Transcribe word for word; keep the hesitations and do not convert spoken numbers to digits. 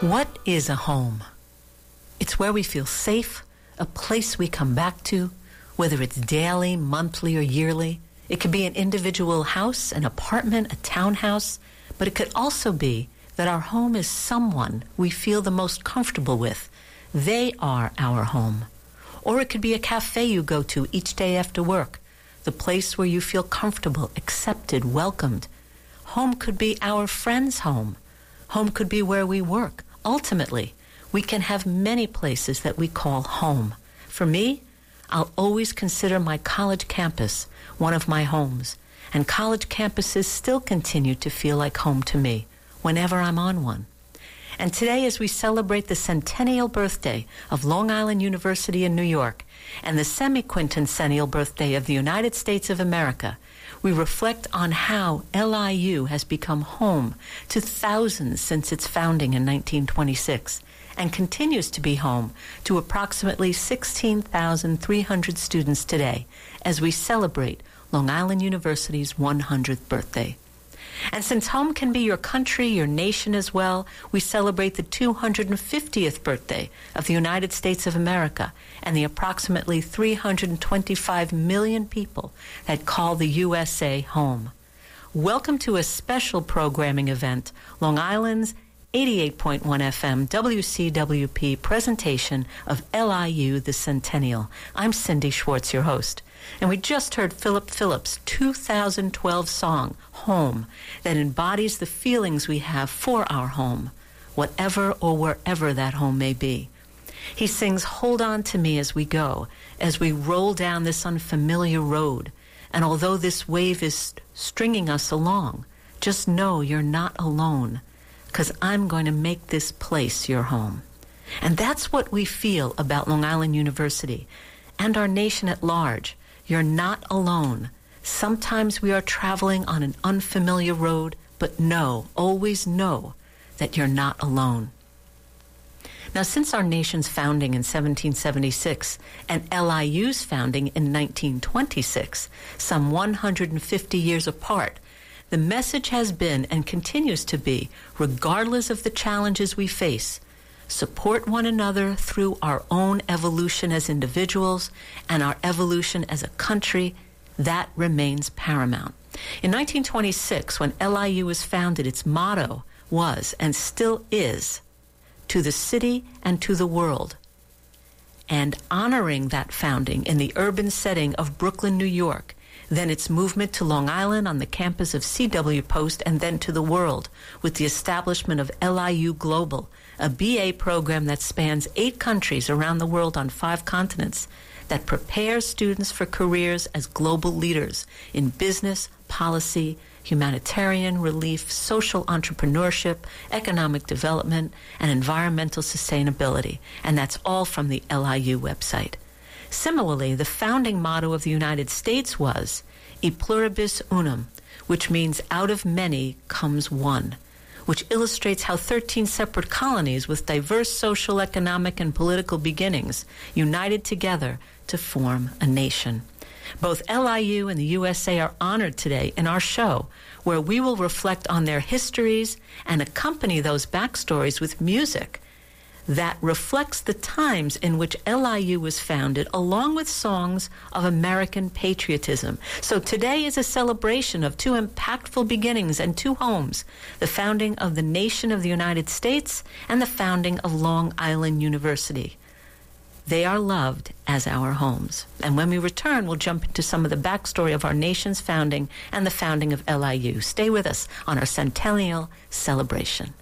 What is a home? It's where we feel safe, a place we come back to, whether it's daily, monthly, or yearly. It could be an individual house, an apartment, a townhouse, but it could also be that our home is someone we feel the most comfortable with. They are our home. Or it could be a cafe you go to each day after work, the place where you feel comfortable, accepted, welcomed. Home could be our friend's home. Home could be where we work. Ultimately, we can have many places that we call home. For me, I'll always consider my college campus one of my homes, and college campuses still continue to feel like home to me whenever I'm on one. And today, as we celebrate the centennial birthday of Long Island University in New York and the semi-quintennial birthday of the United States of America, we reflect on how L I U has become home to thousands since its founding in nineteen twenty-six and continues to be home to approximately sixteen thousand three hundred students today as we celebrate Long Island University's one hundredth birthday. And since home can be your country, your nation as well, we celebrate the two hundred fiftieth birthday of the United States of America and the approximately three hundred twenty-five million people that call the U S A home. Welcome to a special programming event, Long Island's eighty-eight point one F M W C W P presentation of L I U the Centennial. I'm Cindy Schwartz, your host. And we just heard Philip Phillips' two thousand twelve song, Home, that embodies the feelings we have for our home, whatever or wherever that home may be. He sings, "Hold on to me as we go, as we roll down this unfamiliar road. And although this wave is stringing us along, just know you're not alone, because I'm going to make this place your home." And that's what we feel about Long Island University and our nation at large. You're not alone. Sometimes we are traveling on an unfamiliar road, but know, always know, that you're not alone. Now, since our nation's founding in seventeen seventy-six and L I U's founding in nineteen twenty-six, some one hundred fifty years apart, the message has been and continues to be, regardless of the challenges we face, support one another through our own evolution as individuals and our evolution as a country. That remains paramount. In nineteen twenty-six, when L I U was founded, its motto was, and still is, to the city and to the world. And honoring that founding in the urban setting of Brooklyn, New York, then its movement to Long Island on the campus of C W Post, and then to the world with the establishment of L I U Global, a B A program that spans eight countries around the world on five continents that prepares students for careers as global leaders in business, policy, humanitarian relief, social entrepreneurship, economic development, and environmental sustainability. And that's all from the L I U website. Similarly, the founding motto of the United States was E pluribus unum, which means out of many comes one, which illustrates how thirteen separate colonies with diverse social, economic, and political beginnings united together to form a nation. Both L I U and the U S A are honored today in our show, where we will reflect on their histories and accompany those backstories with music that reflects the times in which L I U was founded, along with songs of American patriotism. So today is a celebration of two impactful beginnings and two homes, the founding of the nation of the United States and the founding of Long Island University. They are loved as our homes. And when we return, we'll jump into some of the backstory of our nation's founding and the founding of L I U. Stay with us on our centennial celebration.